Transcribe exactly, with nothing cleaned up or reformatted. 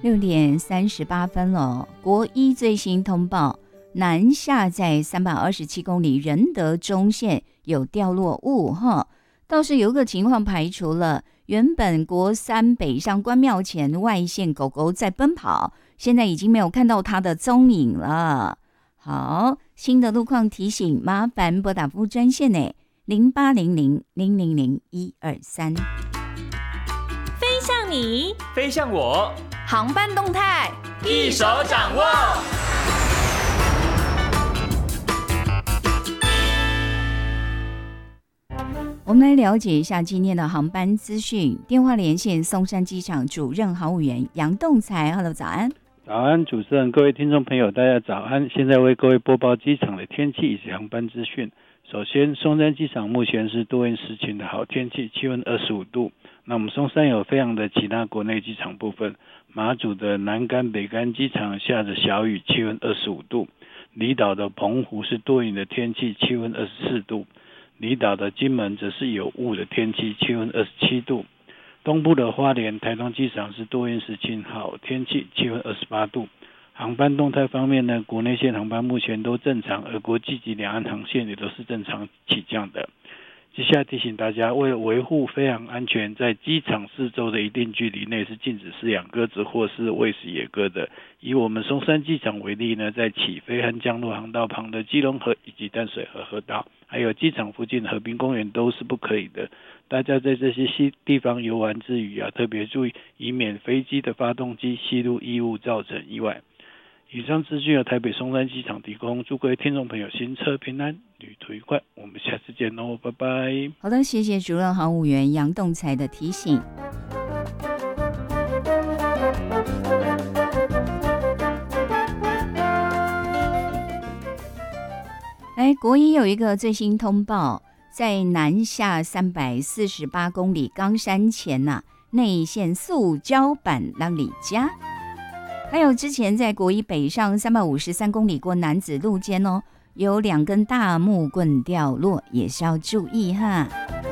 六点三十八分了。国一最新通报，南下在三百二十七公里仁德中线有掉落物哈，倒是有个情况排除了，原本国三北上关庙前外线狗狗在奔跑，现在已经没有看到它的踪影了。好，新的路况提醒，麻烦拨打服务专线呢，零八零零零零零一二三。 飞向你， 飞向我， 航班动态一手掌握。 我们来了解一下今天的航班资讯。电话连线松山机场主任航务员杨栋才 ，Hello， 早安。 早安，主持人，各位听众朋友，大家早安。现在为各位播报机场的天气以及航班资讯。首先，松山机场目前是多云时晴的好天气，气温二十五度。那我们松山有非常的其他国内机场部分，马祖的南竿、北竿机场下着小雨，气温二十五度。离岛的澎湖是多云的天气，气温二十四度。离岛的金门则是有雾的天气，气温二十七度。东部的花莲、台东机场是多云时晴好天气，气温二十八度。航班动态方面呢，国内线航班目前都正常，而国际及两岸航线也都是正常起降的。接下来提醒大家，为了维护飞航安全，在机场四周的一定距离内是禁止饲养鸽子或是喂食野鸽的。以我们松山机场为例呢，在起飞和降落航道旁的基隆河以及淡水河河道，还有机场附近的河滨公园都是不可以的。大家在这些地方游玩之余啊，特别注意，以免飞机的发动机吸入异物造成意外。以上资讯由台北松山机场提供，祝各位听众朋友行车平安，旅途愉快。我们下次见喽，拜拜。 好的，谢谢主任航务员杨栋才的提醒。来，国一有一个最新通报，在南下三百四十八公里冈山前呐、啊，内线塑胶板让里加。还有之前在国一北上三百五十三公里过楠梓路间哦，有两根大木棍掉落，也是要注意哈。